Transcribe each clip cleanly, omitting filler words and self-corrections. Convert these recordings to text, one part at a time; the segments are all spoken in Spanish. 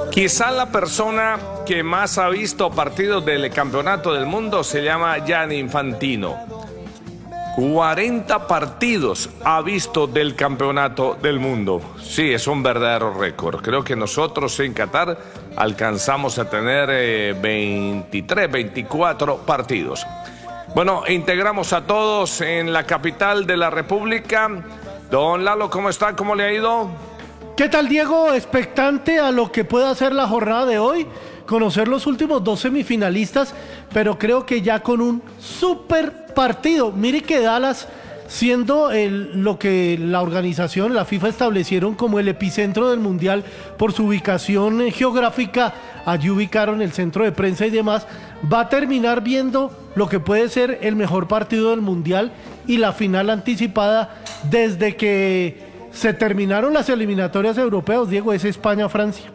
Quizá la persona que más ha visto partidos del Campeonato del Mundo se llama Gianni Infantino. 40 partidos ha visto del Campeonato del Mundo. Sí, es un verdadero récord. Creo que nosotros en Qatar alcanzamos a tener 23, 24 partidos. Bueno, integramos a todos en la capital de la República. Don Lalo, ¿cómo está? ¿Cómo le ha ido? ¿Qué tal, Diego? Expectante a lo que pueda ser la jornada de hoy, conocer los últimos dos semifinalistas, pero creo que ya con un super partido. Mire que Dallas, siendo lo que la organización, la FIFA, establecieron como el epicentro del Mundial por su ubicación geográfica, allí ubicaron el centro de prensa y demás, va a terminar viendo lo que puede ser el mejor partido del Mundial y la final anticipada desde que se terminaron las eliminatorias europeas, Diego, es España-Francia.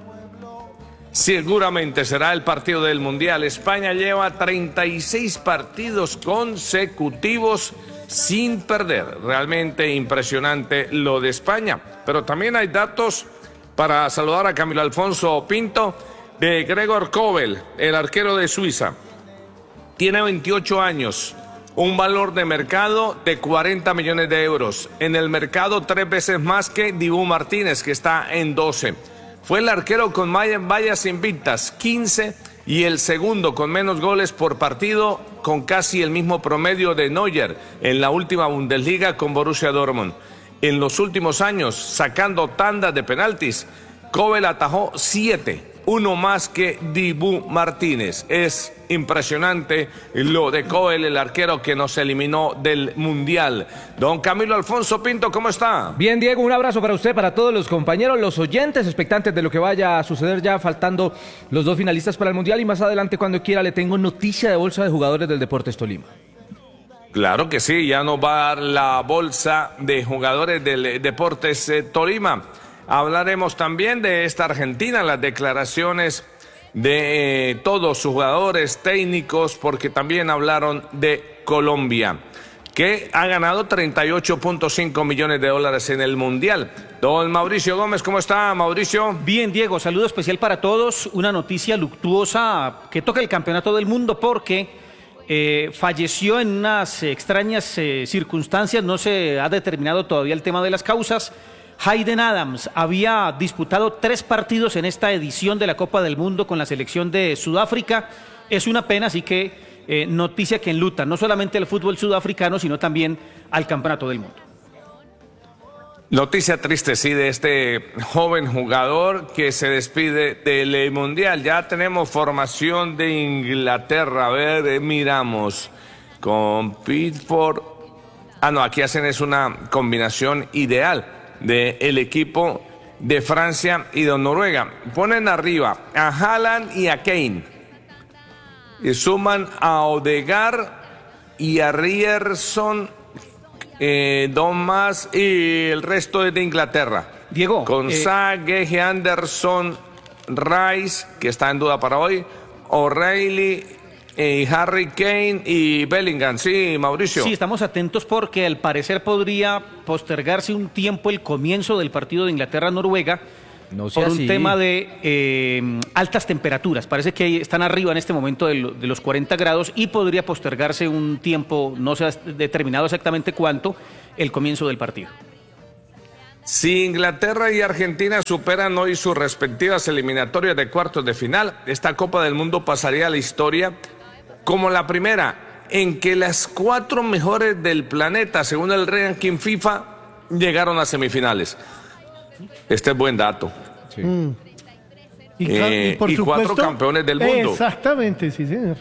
Seguramente será el partido del Mundial. España lleva 36 partidos consecutivos sin perder. Realmente impresionante lo de España. Pero también hay datos para saludar a Camilo Alfonso Pinto de Gregor Kobel, el arquero de Suiza. Tiene 28 años. Un valor de mercado de 40 millones de euros. En el mercado 3 veces más que Dibu Martínez, que está en 12. Fue el arquero con vallas invictas, 15, y el segundo con menos goles por partido, con casi el mismo promedio de Neuer en la última Bundesliga con Borussia Dortmund. En los últimos años, sacando tandas de penaltis, Kobel atajó 7. Uno más que Dibu Martínez. Es impresionante lo de Kobel, el arquero que nos eliminó del Mundial. Don Camilo Alfonso Pinto, ¿cómo está? Bien, Diego, un abrazo para usted, para todos los compañeros, los oyentes, expectantes de lo que vaya a suceder, ya faltando los dos finalistas para el Mundial, y más adelante, cuando quiera, le tengo noticia de bolsa de jugadores del Deportes Tolima. Claro que sí, ya nos va a dar la bolsa de jugadores del Deportes Tolima. Hablaremos también de esta Argentina, las declaraciones de todos sus jugadores técnicos, porque también hablaron de Colombia, que ha ganado 38.5 millones de dólares en el Mundial. Don Mauricio Gómez, ¿cómo está, Mauricio? Bien, Diego, saludo especial para todos. Una noticia luctuosa que toca el Campeonato del Mundo porque falleció en unas extrañas circunstancias, no se ha determinado todavía el tema de las causas. Hayden Adams había disputado 3 partidos en esta edición de la Copa del Mundo con la selección de Sudáfrica. Es una pena, así que noticia que enluta no solamente al fútbol sudafricano, sino también al Campeonato del Mundo. Noticia triste, sí, de este joven jugador que se despide del Mundial. Ya tenemos formación de Inglaterra. A ver, miramos con Pickford. No, aquí hacen es una combinación ideal del equipo de Francia y de Noruega. Ponen arriba a Haaland y a Kane. Y suman a Odegaard y a Ryerson, dos más, y el resto es de Inglaterra. Diego. Con Sage, Anderson, Rice, que está en duda para hoy, O'Reilly, Harry Kane y Bellingham. Sí, Mauricio. Sí, estamos atentos porque al parecer podría postergarse un tiempo el comienzo del partido de Inglaterra-Noruega por un tema de altas temperaturas. Parece que están arriba en este momento de los 40 grados y podría postergarse un tiempo, no se ha determinado exactamente cuánto, el comienzo del partido. Si Inglaterra y Argentina superan hoy sus respectivas eliminatorias de cuartos de final, esta Copa del Mundo pasaría a la historia como la primera en que las 4 mejores del planeta, según el ranking FIFA, llegaron a semifinales. Este es buen dato. Sí. Y por supuesto, 4 campeones del mundo. Exactamente, sí, señor.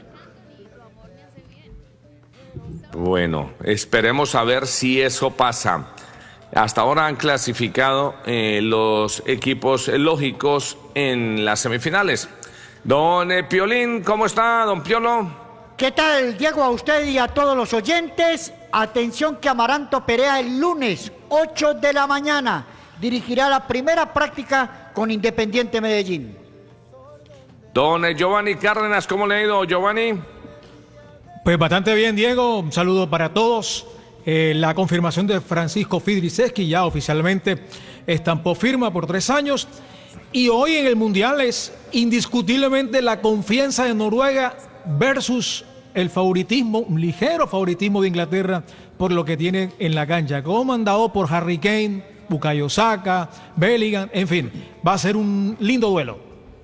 Bueno, esperemos a ver si eso pasa. Hasta ahora han clasificado los equipos lógicos en las semifinales. Don Piolín, ¿cómo está, don Piolo? ¿Qué tal, Diego, a usted y a todos los oyentes? Atención que Amaranto Perea el lunes, 8 de la mañana. Dirigirá la primera práctica con Independiente Medellín. Don Giovanni Cárdenas, ¿cómo le ha ido, Giovanni? Pues bastante bien, Diego. Un saludo para todos. La confirmación de Francisco Fidriceski ya oficialmente estampó firma por 3 años. Y hoy en el Mundial es indiscutiblemente la confianza de Noruega versus el favoritismo, un ligero favoritismo de Inglaterra por lo que tienen en la cancha, comandado por Harry Kane, Bukayo Saka, Bellingham, en fin, va a ser un lindo duelo.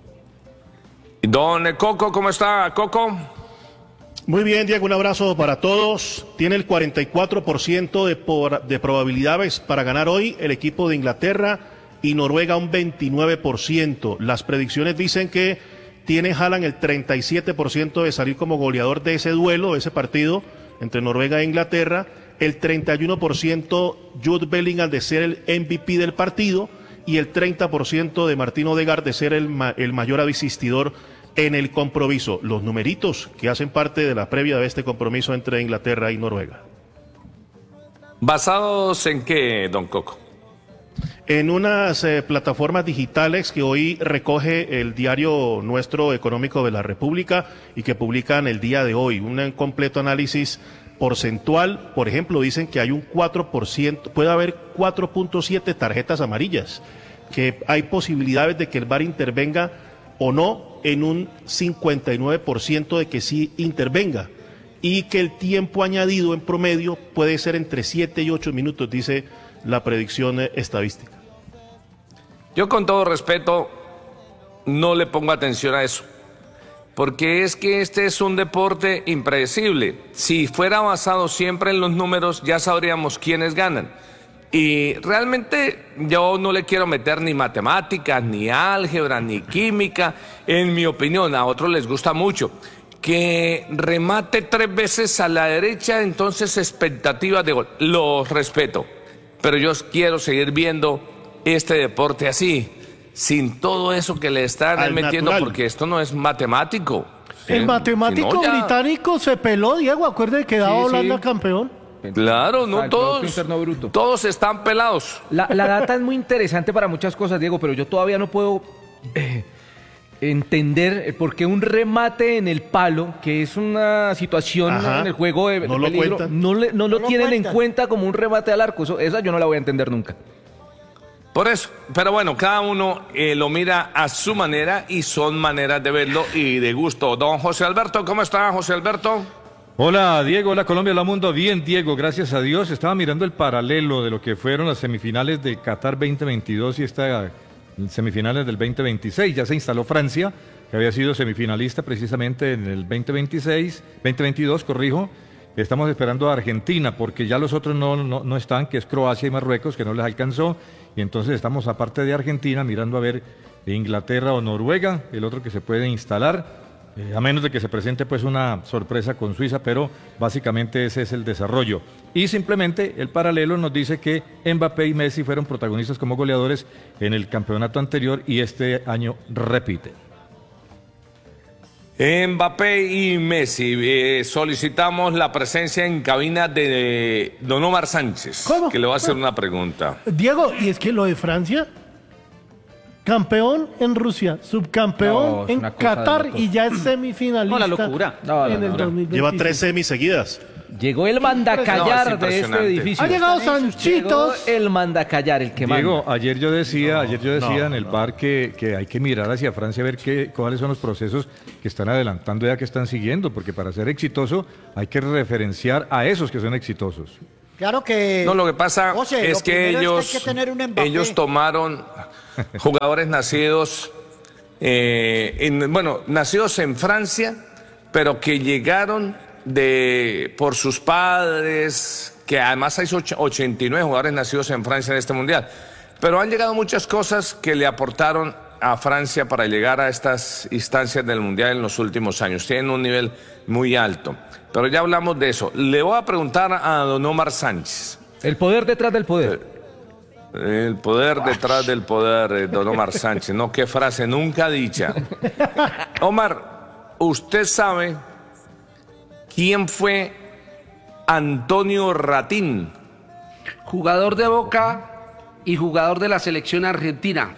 Don Coco, ¿cómo está, Coco? Muy bien, Diego, un abrazo para todos. Tiene el 44% de probabilidades para ganar hoy el equipo de Inglaterra y Noruega un 29%. Las predicciones dicen que tiene Haaland el 37% de salir como goleador de ese duelo, de ese partido entre Noruega e Inglaterra, el 31% Jude Bellingham de ser el MVP del partido y el 30% de Martín Odegaard de ser el mayor asistidor en el compromiso. Los numeritos que hacen parte de la previa de este compromiso entre Inglaterra y Noruega. ¿Basados en qué, don Coco? En unas plataformas digitales que hoy recoge el diario nuestro económico de la República y que publican el día de hoy. Un completo análisis porcentual. Por ejemplo, dicen que hay un 4%, puede haber 4.7 tarjetas amarillas, que hay posibilidades de que el VAR intervenga o no en un 59% de que sí intervenga, y que el tiempo añadido en promedio puede ser entre 7 y 8 minutos, dice la predicción estadística. Yo, con todo respeto, no le pongo atención a eso, porque es que este es un deporte impredecible. Si fuera basado siempre en los números, ya sabríamos quiénes ganan. Y realmente yo no le quiero meter ni matemáticas, ni álgebra, ni química. En mi opinión, a otros les gusta mucho. Que remate 3 veces a la derecha, entonces expectativas de gol. Los respeto, pero yo quiero seguir viendo este deporte así, sin todo eso que le están metiendo, natural. Porque esto no es matemático. El matemático si no, ya... británico se peló, Diego, acuérdate que daba Holanda campeón. Claro, no todos están pelados. La data es muy interesante para muchas cosas, Diego, pero yo todavía no puedo entender por qué un remate en el palo, que es una situación en el juego de peligro, no lo tienen en cuenta como un remate al arco. Esa yo no la voy a entender nunca. Por eso, pero bueno, cada uno lo mira a su manera y son maneras de verlo y de gusto. Don José Alberto, ¿cómo está, José Alberto? Hola Diego, hola Colombia, hola mundo. Bien, Diego, gracias a Dios. Estaba mirando el paralelo de lo que fueron las semifinales de Qatar 2022 y estas semifinales del 2026. Ya se instaló Francia, que había sido semifinalista precisamente en el 2022, corrijo. Estamos esperando a Argentina, porque ya los otros no están, que es Croacia y Marruecos, que no les alcanzó. Y entonces estamos, aparte de Argentina, mirando a ver Inglaterra o Noruega, el otro que se puede instalar. A menos de que se presente pues una sorpresa con Suiza, pero básicamente ese es el desarrollo. Y simplemente el paralelo nos dice que Mbappé y Messi fueron protagonistas como goleadores en el campeonato anterior y este año repiten. Mbappé y Messi, solicitamos la presencia en cabina de Don Omar Sánchez, ¿Cómo? Que le va a hacer una pregunta. Diego, y es que lo de Francia, campeón en Rusia, subcampeón en Qatar y ya es semifinalista. No, la locura. En el 2026. Lleva 3 semis seguidas. Llegó el mandacallar de este edificio. Ha llegado Sanchitos. Llegó el mandacallar, el que manda. Diego, ayer yo decía en el bar que hay que mirar hacia Francia a ver cuáles son los procesos que están adelantando ya, que están siguiendo, porque para ser exitoso hay que referenciar a esos que son exitosos. Claro que... No, lo que pasa José, es que ellos, hay que tener un Mbappé. ellos tomaron jugadores nacidos, nacidos en Francia, pero que llegaron por sus padres, que además hay 89 jugadores nacidos en Francia en este mundial. Pero han llegado muchas cosas que le aportaron a Francia para llegar a estas instancias del mundial en los últimos años. Tienen un nivel muy alto. Pero ya hablamos de eso. Le voy a preguntar a don Omar Sánchez. El poder detrás del poder. El poder detrás del poder, don Omar Sánchez. No, qué frase nunca dicha. Omar, ¿usted sabe quién fue Antonio Ratín? Jugador de Boca y jugador de la selección argentina.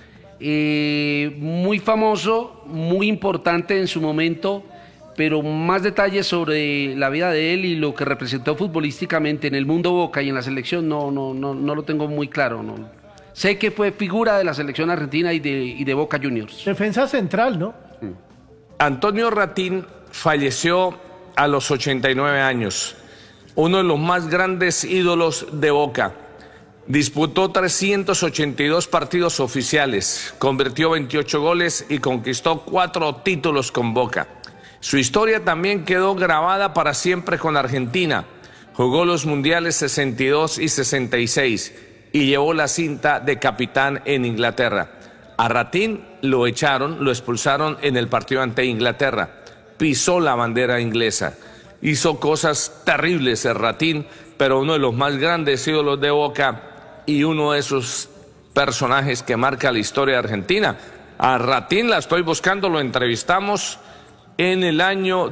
Muy famoso, muy importante en su momento, pero más detalles sobre la vida de él y lo que representó futbolísticamente en el mundo Boca y en la selección no lo tengo muy claro. No. Sé que fue figura de la selección argentina y de Boca Juniors. Defensa central, ¿no? Antonio Ratín falleció a los 89 años, uno de los más grandes ídolos de Boca. Disputó 382 partidos oficiales, convirtió 28 goles y conquistó 4 títulos con Boca. Su historia también quedó grabada para siempre con Argentina. Jugó los mundiales 62 y 66 y llevó la cinta de capitán en Inglaterra. A Ratín lo echaron, lo expulsaron en el partido ante Inglaterra. Pisó la bandera inglesa. Hizo cosas terribles el Ratín, pero uno de los más grandes ídolos de Boca y uno de esos personajes que marca la historia de Argentina. A Ratín la estoy buscando, lo entrevistamos en el año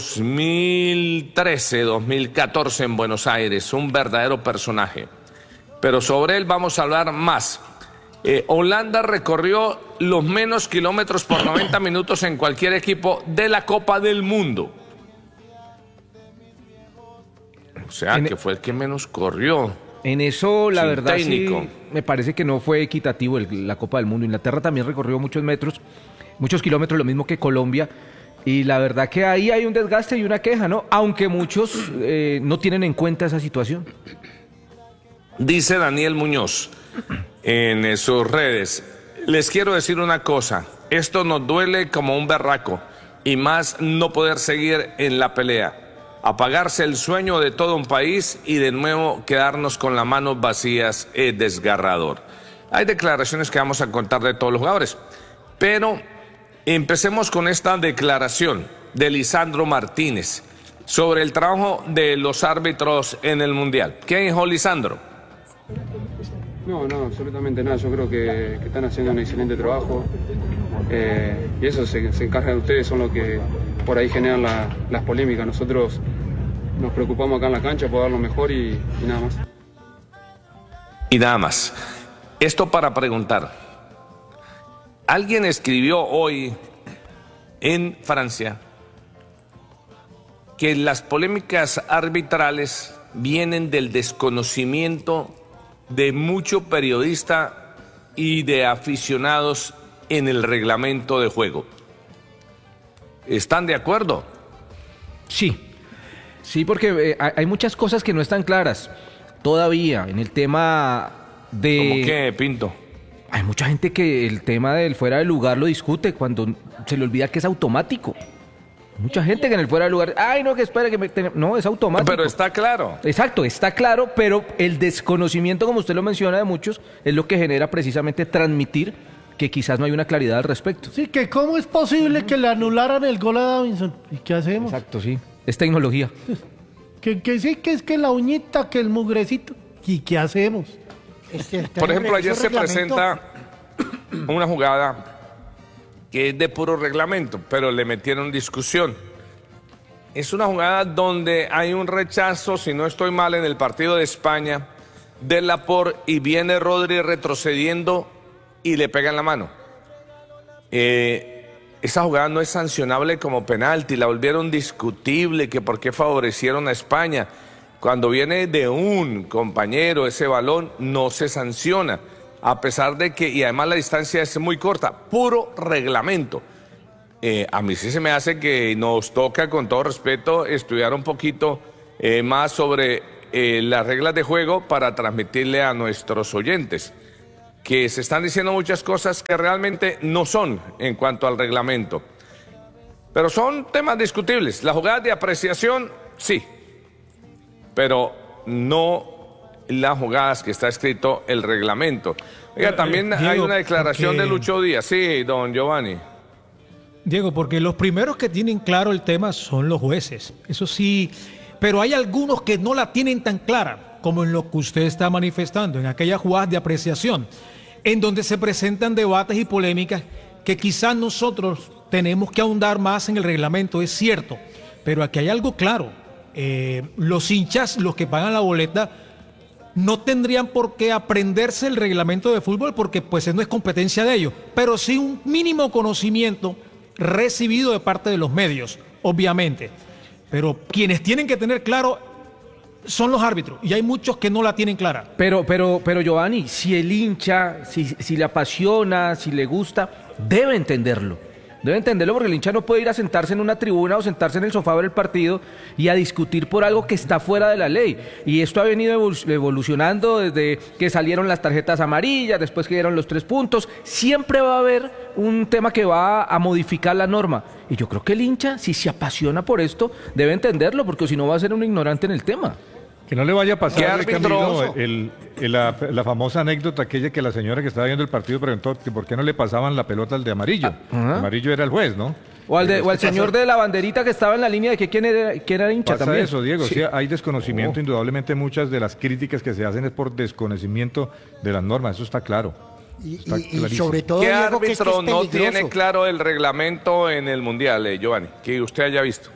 2013, 2014 en Buenos Aires, un verdadero personaje. Pero sobre él vamos a hablar más. Holanda recorrió los menos kilómetros por 90 minutos en cualquier equipo de la Copa del Mundo. O sea, que fue el que menos corrió. En eso, la Sin verdad, técnico. sí, me parece que no fue equitativo la Copa del Mundo. Inglaterra también recorrió muchos metros, muchos kilómetros, lo mismo que Colombia. Y la verdad que ahí hay un desgaste y una queja, ¿no? Aunque muchos no tienen en cuenta esa situación. Dice Daniel Muñoz en sus redes: les quiero decir una cosa, esto nos duele como un berraco y más no poder seguir en la pelea, apagarse el sueño de todo un país y de nuevo quedarnos con las manos vacías es desgarrador. Hay declaraciones que vamos a contar de todos los jugadores, pero empecemos con esta declaración de Lisandro Martínez sobre el trabajo de los árbitros en el Mundial. ¿Qué dijo Lisandro? No, absolutamente nada. Yo creo que están haciendo un excelente trabajo y eso se encargan ustedes, son los que por ahí generan las polémicas. Nosotros nos preocupamos acá en la cancha por dar lo mejor y nada más. Y nada más. Esto para preguntar. Alguien escribió hoy en Francia que las polémicas arbitrales vienen del desconocimiento de mucho periodista y de aficionados en el reglamento de juego. ¿Están de acuerdo? Sí, porque hay muchas cosas que no están claras todavía en el tema de... ¿Cómo qué, Pinto? Hay mucha gente que el tema del fuera de lugar lo discute cuando se le olvida que es automático. Mucha gente que en el fuera de lugar, ay, no, que espere que no, es automático. Pero está claro. Exacto, está claro, pero el desconocimiento, como usted lo menciona, de muchos, es lo que genera precisamente transmitir que quizás no hay una claridad al respecto. Sí, que cómo es posible que le anularan el gol a Davinson. ¿Y qué hacemos? Exacto, sí. Es tecnología. Que sí, que es que la uñita, que el mugrecito. ¿Y qué hacemos? Por ejemplo, ayer se presenta una jugada que es de puro reglamento, pero le metieron discusión. Es una jugada donde hay un rechazo, si no estoy mal, en el partido de España, de Laporte, y viene Rodri retrocediendo y le pega en la mano. Esa jugada no es sancionable como penalti, la volvieron discutible, que por qué favorecieron a España. Cuando viene de un compañero ese balón, no se sanciona, a pesar de que, y además la distancia es muy corta, puro reglamento. A mí sí se me hace que nos toca, con todo respeto, estudiar un poquito más sobre las reglas de juego para transmitirle a nuestros oyentes que se están diciendo muchas cosas que realmente no son en cuanto al reglamento. Pero son temas discutibles. Las jugadas de apreciación, sí, pero no las jugadas que está escrito el reglamento. Oiga, también Diego, hay una declaración de Lucho Díaz. Sí, don Giovanni. Diego, porque los primeros que tienen claro el tema son los jueces, eso sí, pero hay algunos que no la tienen tan clara, como en lo que usted está manifestando, en aquellas jugadas de apreciación, en donde se presentan debates y polémicas que quizás nosotros tenemos que ahondar más en el reglamento, es cierto, pero aquí hay algo claro, los hinchas, los que pagan la boleta, no tendrían por qué aprenderse el reglamento de fútbol porque pues no es competencia de ellos, pero sí un mínimo conocimiento recibido de parte de los medios, obviamente. Pero quienes tienen que tener claro son los árbitros y hay muchos que no la tienen clara. Pero Giovanni, si el hincha, si le apasiona, si le gusta, debe entenderlo. Debe entenderlo porque el hincha no puede ir a sentarse en una tribuna o sentarse en el sofá a ver el partido y a discutir por algo que está fuera de la ley. Y esto ha venido evolucionando desde que salieron las tarjetas amarillas, después que dieron los 3 puntos. Siempre va a haber un tema que va a modificar la norma. Y yo creo que el hincha, si se apasiona por esto, debe entenderlo porque si no va a ser un ignorante en el tema. Que no le vaya a ¿Qué pasar, árbitro? Camilo, la famosa anécdota aquella que la señora que estaba viendo el partido preguntó que por qué no le pasaban la pelota al de amarillo. El amarillo era el juez, ¿no? O al señor de la banderita que estaba en la línea de que quién era hincha Pasa también. eso, Diego. Sí, hay desconocimiento. Indudablemente muchas de las críticas que se hacen es por desconocimiento de las normas. Eso está claro. Y sobre todo, ¿Qué Diego, que es árbitro no peligroso. tiene claro el reglamento en el Mundial, Giovanni? Que usted haya visto.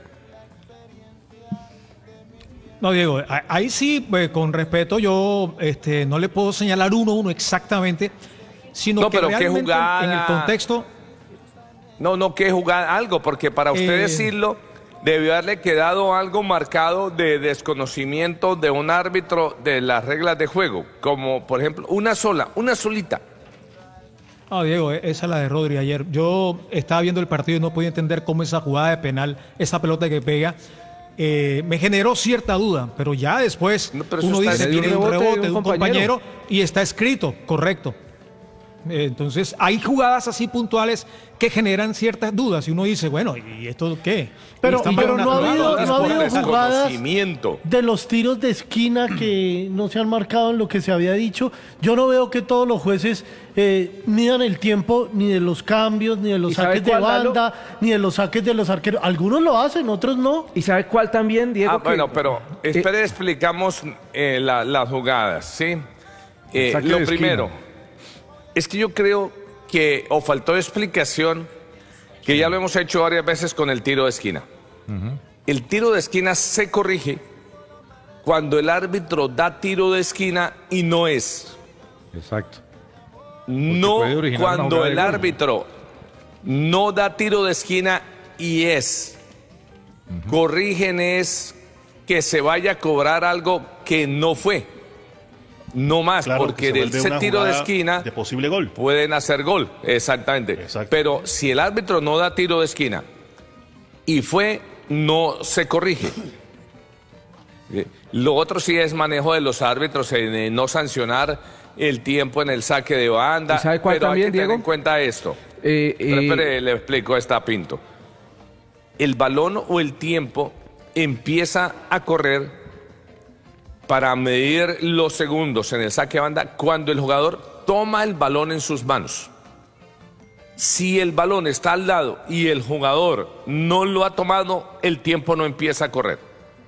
No, Diego, ahí sí, pues, con respeto, yo no le puedo señalar uno exactamente, sino No, que pero ¿qué realmente jugada? en el contexto... No, que jugar algo, porque para usted decirlo, debió haberle quedado algo marcado de desconocimiento de un árbitro de las reglas de juego, como por ejemplo, una solita. No, Diego, esa es la de Rodri ayer. Yo estaba viendo el partido y no podía entender cómo esa jugada de penal, esa pelota que pega, me generó cierta duda, pero ya después uno dice que tiene un rebote de un compañero y está escrito, correcto. Entonces hay jugadas así puntuales que generan ciertas dudas y uno dice, bueno, ¿y esto qué? Pero no ha habido jugadas Desconocimiento. de los tiros de esquina que no se han marcado en lo que se había dicho. Yo no veo que todos los jueces midan el tiempo ni de los cambios, ni de los saques de banda, ni de los saques de los arqueros. Algunos lo hacen, otros no. ¿Y sabe cuál también, Diego? Bueno, pero espere, explicamos las jugadas, ¿sí? Lo primero es que yo creo que o faltó explicación, que ya lo hemos hecho varias veces con el tiro de esquina. El tiro de esquina se corrige cuando el árbitro da tiro de esquina y no es. Exacto. No cuando el árbitro no da tiro de esquina y es. Corrigen es que se vaya a cobrar algo que no fue. No más, claro, porque de ese tiro de esquina de posible gol pueden hacer gol, exactamente. Exacto. Pero si el árbitro no da tiro de esquina y fue, no se corrige. Lo otro sí es manejo de los árbitros en no sancionar el tiempo en el saque de banda. ¿Sabe cuál pero también, hay que tener Diego? en cuenta esto. Espere, le explico esta Pinto. El balón o el tiempo empieza a correr para medir los segundos en el saque de banda cuando el jugador toma el balón en sus manos. Si el balón está al lado y el jugador no lo ha tomado, el tiempo no empieza a correr.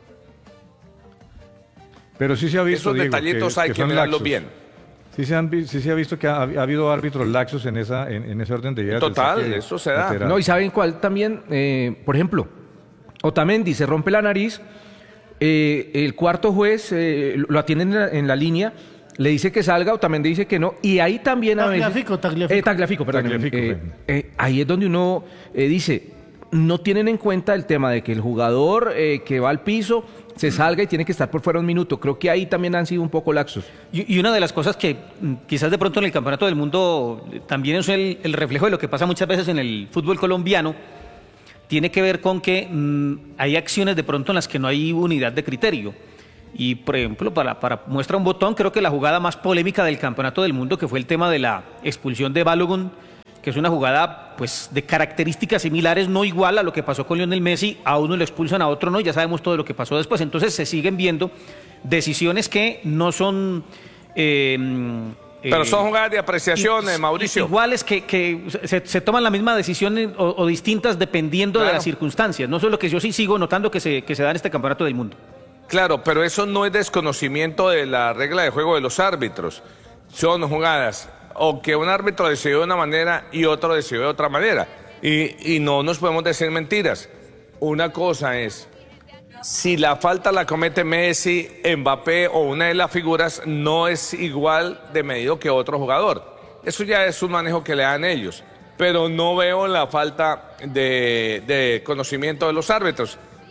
Pero sí se ha visto, esos Diego, detallitos hay que mirarlos bien. Sí se ha visto que ha habido árbitros laxos en ese orden de ideas. Total, eso se da. No, y ¿saben cuál también? Por ejemplo, Otamendi se rompe la nariz. El cuarto juez lo atiende en la línea, le dice que salga, Otamendi dice que no, y ahí también a veces... Tagliafico, perdón. Ahí es donde uno dice, no tienen en cuenta el tema de que el jugador que va al piso se salga y tiene que estar por fuera un minuto. Creo que ahí también han sido un poco laxos. Y una de las cosas que quizás de pronto en el Campeonato del Mundo también es el reflejo de lo que pasa muchas veces en el fútbol colombiano, tiene que ver con que hay acciones de pronto en las que no hay unidad de criterio. Y, por ejemplo, para muestra un botón, creo que la jugada más polémica del Campeonato del Mundo, que fue el tema de la expulsión de Balogun, que es una jugada pues de características similares, no igual a lo que pasó con Lionel Messi, a uno lo expulsan, a otro no, ya sabemos todo lo que pasó después. Entonces se siguen viendo decisiones que no son... pero son jugadas de apreciación, Mauricio. Iguales que se toman la misma decisión o distintas dependiendo de las circunstancias. No eso es lo que yo sí sigo notando que se da en este Campeonato del Mundo. Claro, pero eso no es desconocimiento de la regla de juego de los árbitros. Son jugadas o que un árbitro decidió de una manera y otro decidió de otra manera. Y no nos podemos decir mentiras. Una cosa es, si la falta la comete Messi, Mbappé o una de las figuras, no es igual de medido que otro jugador. Eso ya es un manejo que le dan ellos. Pero no veo la falta de conocimiento de los árbitros.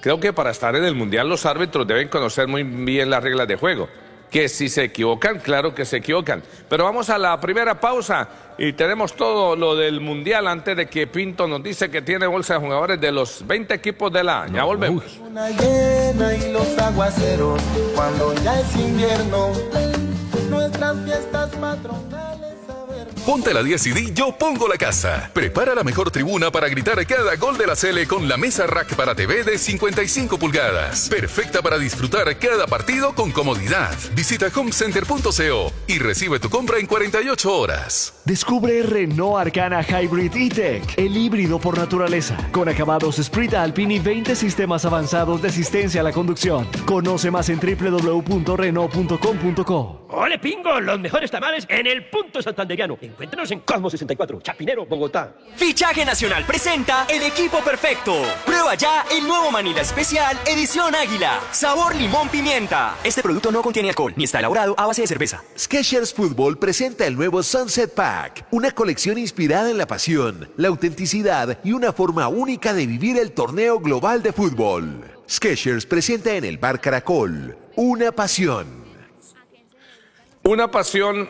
creo que para estar en el Mundial los árbitros deben conocer muy bien las reglas de juego. Que si se equivocan, claro que se equivocan. Pero vamos a la primera pausa y tenemos todo lo del Mundial antes de que Pinto nos dice que tiene bolsa de jugadores de los 20 equipos de la... Ya volvemos. Una llena y los aguaceros, cuando ya es invierno, nuestras fiestas patronales. Ponte la 10 y di yo pongo la casa. Prepara la mejor tribuna para gritar cada gol de la Sele con la mesa rack para TV de 55 pulgadas. Perfecta para disfrutar cada partido con comodidad. Visita homecenter.co y recibe tu compra en 48 horas. Descubre Renault Arcana Hybrid E-Tech, el híbrido por naturaleza, con acabados Sprint Alpine y 20 sistemas avanzados de asistencia a la conducción. Conoce más en www.renault.com.co. ¡Ole, pingo! Los mejores tamales en el Punto Santanderiano. Encuéntranos en Cosmo 64, Chapinero, Bogotá. Fichaje Nacional presenta el equipo perfecto. Prueba ya el nuevo Manila Especial Edición Águila. Sabor limón pimienta. Este producto no contiene alcohol ni está elaborado a base de cerveza. Skechers Fútbol presenta el nuevo Sunset Pack, una colección inspirada en la pasión, la autenticidad y una forma única de vivir el torneo global de fútbol. Skechers presenta en el Bar Caracol una pasión. Una pasión,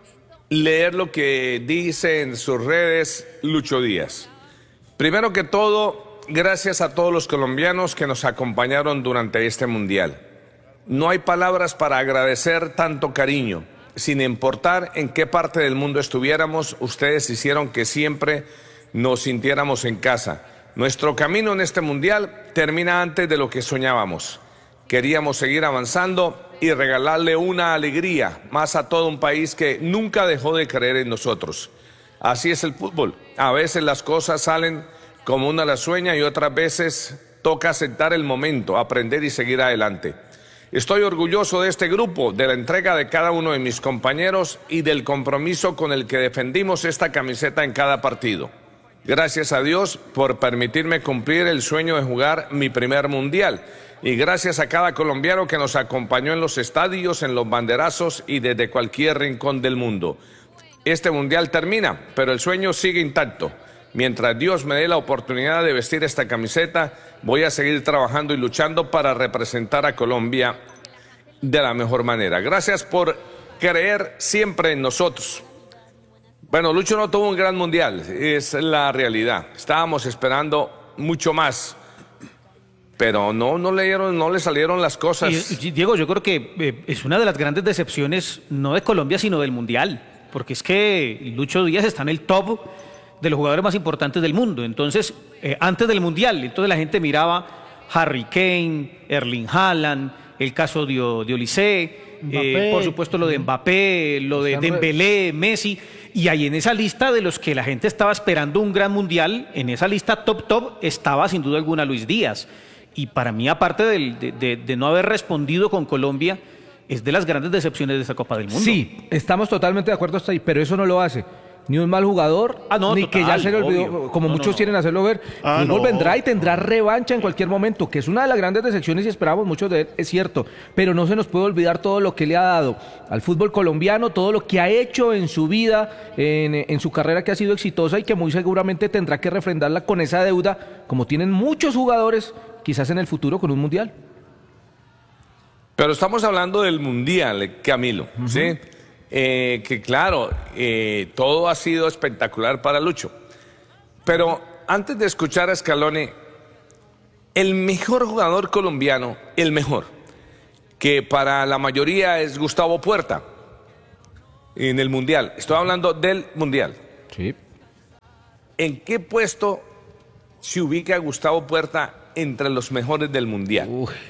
leer lo que dice en sus redes Lucho Díaz. Primero que todo, gracias a todos los colombianos que nos acompañaron durante este Mundial. No hay palabras para agradecer tanto cariño. Sin importar en qué parte del mundo estuviéramos, ustedes hicieron que siempre nos sintiéramos en casa. Nuestro camino en este Mundial termina antes de lo que soñábamos. Queríamos seguir avanzando y regalarle una alegría más a todo un país que nunca dejó de creer en nosotros. Así es el fútbol. A veces las cosas salen como uno las sueña y otras veces toca aceptar el momento, aprender y seguir adelante. Estoy orgulloso de este grupo, de la entrega de cada uno de mis compañeros y del compromiso con el que defendimos esta camiseta en cada partido. Gracias a Dios por permitirme cumplir el sueño de jugar mi primer Mundial. Y gracias a cada colombiano que nos acompañó en los estadios, en los banderazos y desde cualquier rincón del mundo. Este Mundial termina, pero el sueño sigue intacto. Mientras Dios me dé la oportunidad de vestir esta camiseta, voy a seguir trabajando y luchando para representar a Colombia de la mejor manera. Gracias por creer siempre en nosotros. Bueno, Lucho no tuvo un gran Mundial, es la realidad. Estábamos esperando mucho más. Pero no le salieron las cosas. Diego, yo creo que es una de las grandes decepciones, no de Colombia, sino del Mundial. Porque es que Lucho Díaz está en el top de los jugadores más importantes del mundo. Entonces, antes del Mundial, entonces la gente miraba Harry Kane, Erling Haaland, el caso de Olise, por supuesto lo de Mbappé, lo de Dembélé, Messi. Y ahí en esa lista de los que la gente estaba esperando un gran Mundial, en esa lista top, estaba sin duda alguna Luis Díaz. Y para mí, aparte de no haber respondido con Colombia, es de las grandes decepciones de esta Copa del Mundo. Sí, estamos totalmente de acuerdo hasta ahí, pero eso no lo hace ni un mal jugador, ni total, que ya se le olvidó, como muchos quieren hacerlo ver. El fútbol vendrá y tendrá revancha en cualquier momento, que es una de las grandes decepciones y esperamos muchos de él, es cierto, pero no se nos puede olvidar todo lo que le ha dado al fútbol colombiano, todo lo que ha hecho en su vida, en su carrera que ha sido exitosa y que muy seguramente tendrá que refrendarla con esa deuda, como tienen muchos jugadores, quizás en el futuro con un Mundial. Pero estamos hablando del Mundial, Camilo, ¿sí? Que claro, todo ha sido espectacular para Lucho. Pero antes de escuchar a Scaloni, el mejor jugador colombiano, el mejor, que para la mayoría es Gustavo Puerta, en el Mundial. Estoy hablando del Mundial. Sí. ¿En qué puesto se ubica Gustavo Puerta entre los mejores del Mundial?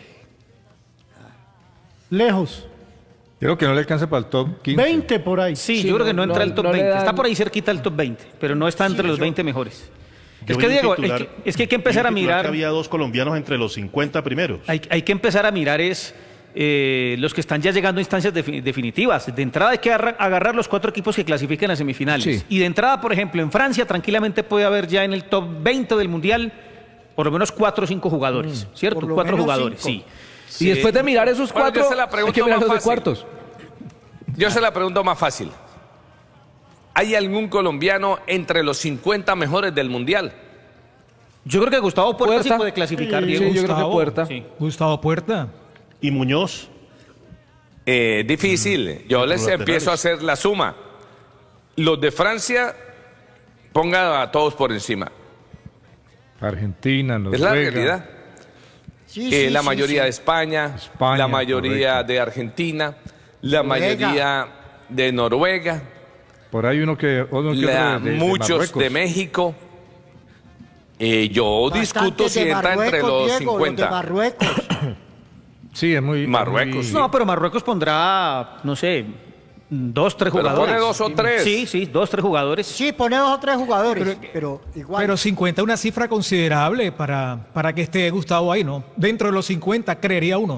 Lejos. Creo que no le alcanza para el top 15. 20 por ahí. Sí, yo creo que no entra el top 20. Está por ahí cerquita del top 20, pero no está entre los 20 mejores. Es que, Diego, es que hay que empezar a mirar. Había 2 colombianos entre los 50 primeros. Hay que empezar a mirar los que están ya llegando a instancias definitivas. De entrada hay que agarrar los 4 equipos que clasifiquen a semifinales. Sí. Y de entrada, por ejemplo, en Francia tranquilamente puede haber ya en el top 20 del Mundial por lo menos 4 o 5 jugadores, ¿cierto? 4 jugadores, 5. Sí. Y después de mirar esos 4, hay que mirar los de cuartos. Yo se la pregunto más fácil. ¿Hay algún colombiano entre los 50 mejores del Mundial? Yo creo que Gustavo Puerta sí puede clasificar, Diego. Sí, yo creo que Puerta. Sí. Gustavo Puerta. ¿Y Muñoz? Difícil. Yo les empiezo a hacer la suma. Los de Francia, pongan a todos por encima. Argentina, Noruega. Es la realidad. La mayoría sí. de España, la mayoría de Argentina, la mayoría de Noruega. Por ahí uno que otro muchos de México. Yo discuto si entra entre los Diego, 50. Los de Marruecos. Sí, es muy... Marruecos. No, pero Marruecos pondrá, no sé, 2, 3 Pero jugadores. pone 2 o 3. Sí, 2, 3 jugadores. Sí, pone 2 o 3 jugadores, pero igual. Pero 50 es una cifra considerable para que esté Gustavo ahí, ¿no? Dentro de los 50, creería uno.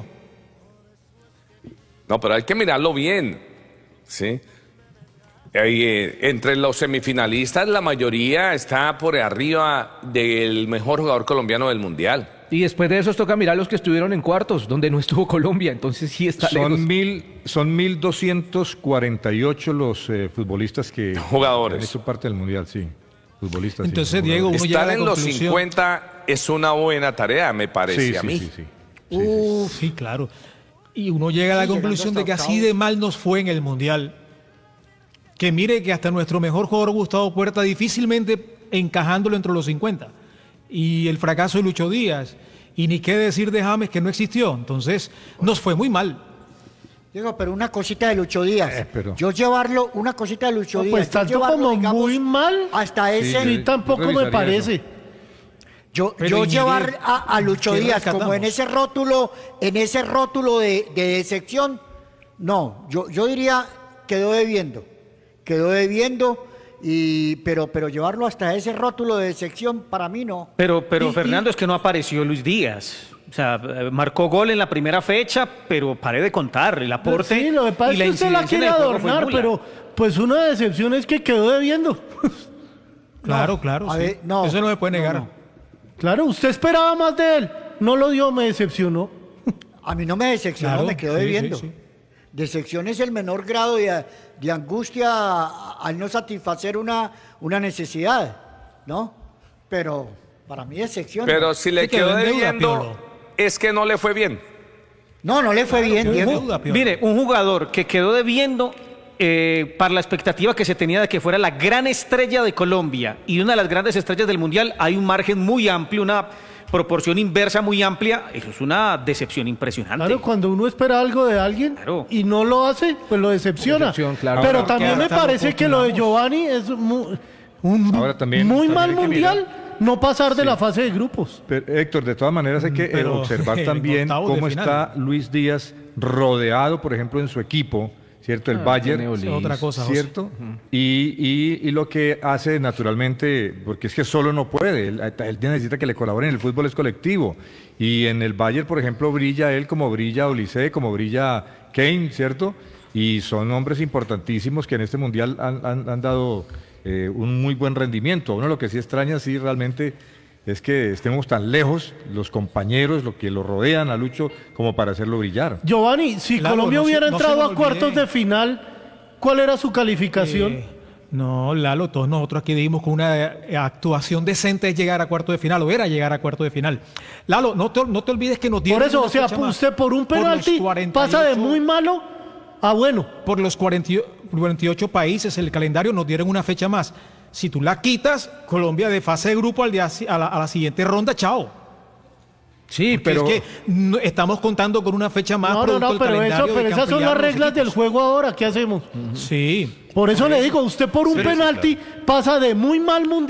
No, pero hay que mirarlo bien. ¿Sí? Entre los semifinalistas, la mayoría está por arriba del mejor jugador colombiano del Mundial. Y después de eso toca mirar los que estuvieron en cuartos, donde no estuvo Colombia, entonces sí está lejos. Son 1.248 los futbolistas que jugadores han hecho parte del Mundial, sí. Futbolistas. Entonces, sí, Diego, uno llega a estar la en los conclusión... 50 es una buena tarea, me parece a mí. Sí, claro. Y uno llega a la conclusión de que así de mal nos fue en el Mundial. Que mire que hasta nuestro mejor jugador Gustavo Puerta difícilmente encajándolo entre los 50. Y el fracaso de Lucho Díaz. Y ni qué decir de James, que no existió. Entonces, nos fue muy mal. Diego, pero una cosita de Lucho Díaz. Yo llevarlo, una cosita de Lucho Díaz. Pues tanto como digamos, muy mal. Hasta ese... Sí, tampoco me parece. Yo llevar a Lucho Díaz como en ese rótulo de decepción, no. Yo diría, quedó debiendo, pero llevarlo hasta ese rótulo de decepción, para mí no. Pero Fernando, es que no apareció Luis Díaz. O sea, marcó gol en la primera fecha, pero paré de contar el aporte. Sí, lo que pasa es que usted la quiere adornar, pero pues una decepción es que quedó debiendo. Claro. A ver, no, eso no se puede negar. no. Claro, usted esperaba más de él. No lo dio, me decepcionó. A mí no me decepcionó, Claro, me quedó sí, debiendo. sí. Decepción es el menor grado de angustia al no satisfacer una necesidad, ¿no? Pero para mí decepción. Pero si le quedó debiendo, es que no le fue bien. No le fue bien, Diego. Mire, un jugador que quedó debiendo para la expectativa que se tenía de que fuera la gran estrella de Colombia y una de las grandes estrellas del Mundial, hay un margen muy amplio, una proporción inversa muy amplia. Eso es una decepción impresionante. Claro, cuando uno espera algo de alguien y no lo hace, pues lo decepciona. Claro. Pero Ahora, también me parece que lo de Giovanni es muy mal mundial. No pasar de la fase de grupos. Pero, Héctor, de todas maneras hay que observar también cómo está Luis Díaz rodeado, por ejemplo, en su equipo, ¿cierto? El Bayern, otra cosa, ¿cierto? Y lo que hace naturalmente, porque es que solo no puede, él necesita que le colaboren, el fútbol es colectivo. Y en el Bayern, por ejemplo, brilla él como brilla Olise, como brilla Kane, ¿cierto? Y son hombres importantísimos que en este Mundial han dado un muy buen rendimiento. Uno lo que sí extraña, sí, realmente es que estemos tan lejos, los compañeros, lo que lo rodean a Lucho, como para hacerlo brillar. Giovanni, si Colombia hubiera entrado a cuartos de final, ¿cuál era su calificación? No, Lalo, todos nosotros aquí dijimos que una actuación decente es llegar a cuartos de final, o era llegar a cuartos de final. Lalo, no te olvides que nos dieron... Por eso, o sea, usted por un penalti pasa de muy malo a bueno. Por los 48 países, el calendario nos dieron una fecha más. Si tú la quitas, Colombia de fase de grupo a la siguiente ronda, chao. Sí, porque pero... es que estamos contando con una fecha más. No, pero esas son las reglas del juego ahora. ¿Qué hacemos? Sí. Por eso le digo, usted por un penalti pasa de muy mal mundial